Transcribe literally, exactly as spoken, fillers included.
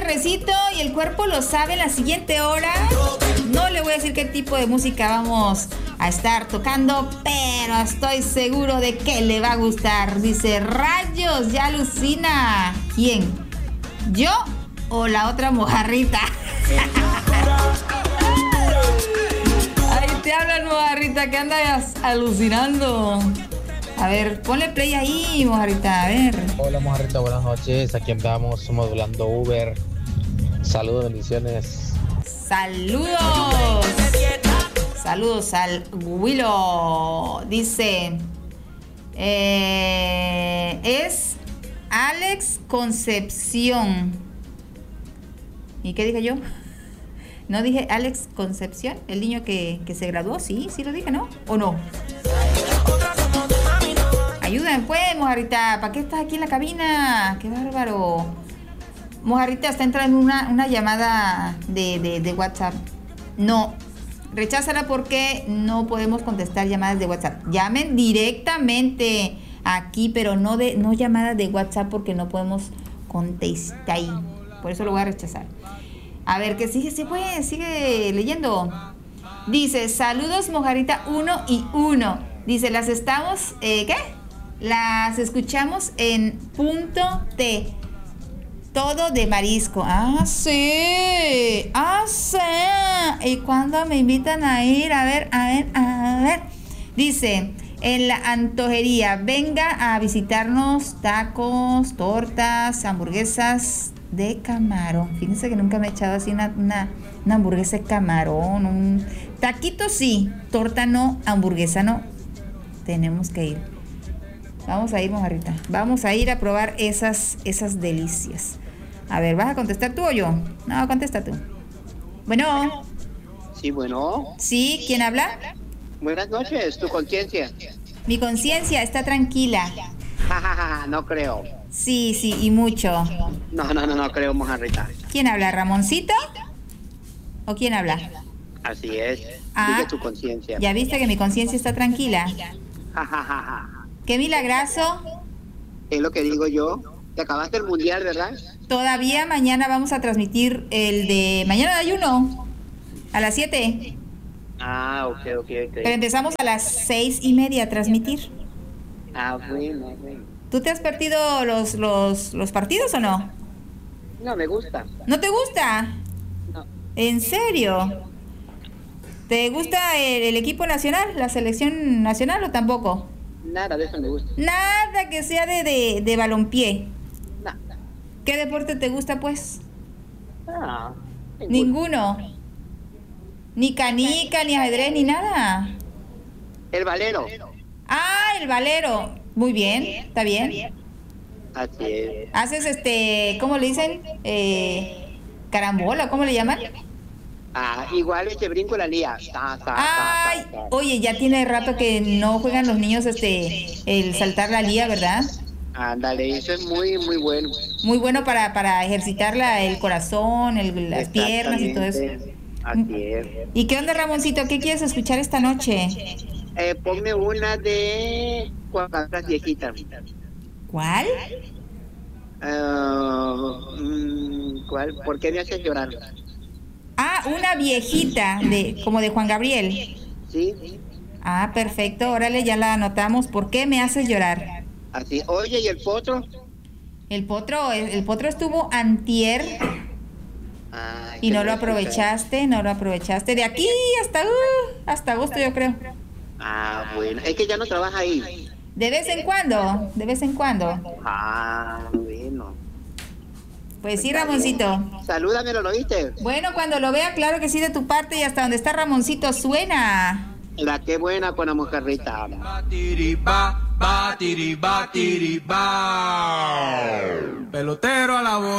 viernesito y el cuerpo lo sabe. En la siguiente hora no le voy a decir qué tipo de música vamos a estar tocando, pero estoy seguro de que le va a gustar. Dice, rayos, ya alucina. ¿Quién? ¿Yo o la otra mojarrita? Ahí te hablan, mojarrita, que andas alucinando. A ver, ponle play ahí, mojarrita, a ver. Hola, mojarrita, buenas noches. Aquí andamos modulando Uber. Saludos, bendiciones. Saludos. Saludos al Willow. Dice, eh, es Alex Concepción. ¿Y qué dije yo? ¿No dije Alex Concepción? El niño que, que se graduó. Sí, sí lo dije, ¿no? ¿O no? Ayúdame pues, mojarrita. ¿Para qué estás aquí en la cabina? ¡Qué bárbaro! Mojarrita, está entrando una, una llamada de, de, de WhatsApp. No, recházala porque no podemos contestar llamadas de WhatsApp. Llamen directamente aquí, pero no, de, no llamadas de WhatsApp porque no podemos contestar ahí. Por eso lo voy a rechazar. A ver, que sigue, sí, pues, sigue leyendo. Dice, saludos, mojarrita uno y uno. Dice, las estamos, eh, ¿qué? Las escuchamos en Punto T. Todo de marisco. Ah, sí. Ah, sí. ¿Y cuándo me invitan a ir? A ver, a ver, a ver. Dice, en la antojería, venga a visitarnos tacos, tortas, hamburguesas de camarón. Fíjense que nunca me he echado así una, una, una hamburguesa de camarón. Un taquito sí, torta no, hamburguesa no. Tenemos que ir. Vamos a ir, mojarrita. Vamos a ir a probar esas, esas delicias. A ver, ¿vas a contestar tú o yo? No, contesta tú. Bueno. Sí, bueno. Sí, ¿quién habla? Buenas noches, tu conciencia. Mi conciencia está tranquila. No creo. Sí, sí, y mucho. No, no, no, no creo, mojarrita. ¿Quién habla? ¿Ramoncito? ¿O quién habla? Así es. Ah, Sigue tu conciencia. ¿ya viste que mi conciencia está tranquila? ¡Qué milagroso! Es lo que digo yo. Te acabaste el mundial, ¿verdad? Todavía mañana vamos a transmitir el de... Mañana hay uno. A las siete. Ah, ok, ok, ok. Pero empezamos a las seis y media a transmitir. Ah, bueno, bueno. ¿Tú te has perdido los, los, los partidos o no? No, me gusta. ¿No te gusta? No. ¿En serio? ¿Te gusta el, el equipo nacional, la selección nacional o tampoco? Nada de eso me gusta. Nada que sea de, de, de balompié. Nada. ¿Qué deporte te gusta, pues? Ah, ninguno. ninguno. Ni canica, ni ajedrez, ni nada. El valero. Ah, el valero. Muy bien, está bien. Así es. Haces este, ¿cómo le dicen? Eh, carambola, ¿cómo le llaman? Ah, igual este brinco la lía. Ta, ta, Ay, ta, ta, ta. oye, ya tiene rato que no juegan los niños este, el saltar la lía, ¿verdad? Ándale, eso es muy, muy bueno. Muy bueno para, para ejercitar la, el corazón, el, las piernas y todo eso. Así es. ¿Y qué onda, Ramoncito? ¿Qué quieres escuchar esta noche? Eh, ponme una de cuadras viejitas. ¿Cuál? Uh, mm, ¿Cuál? ¿Por qué me haces llorar? Ah, una viejita, de como de Juan Gabriel. Sí. Ah, perfecto, órale, ya la anotamos. ¿Por qué me haces llorar? Así. Oye, ¿y el potro? El potro, el, el potro estuvo antier. Ay, y no lo aprovechaste, no lo aprovechaste. De aquí hasta, uh, hasta agosto, yo creo. Ah, bueno. Es que ya no trabaja ahí. De vez en cuando, de vez en cuando. Ah, bueno. Pues sí, Ramoncito. Salúdamelo, ¿lo viste? Bueno, cuando lo vea, claro que sí, de tu parte, y hasta donde está Ramoncito suena. La que buena con la mojarrita. Batiriba, batiriba, batiriba. Pelotero a la bola.